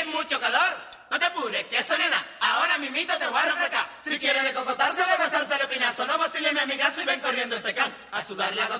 tienes mucho calor. No te apures, que eso nena, ahora mimito te voy a refrescar. Si quieres de cocotárselo, besárselo pinazo, no vacile mi amigazo y ven corriendo este can. A sudar la gota.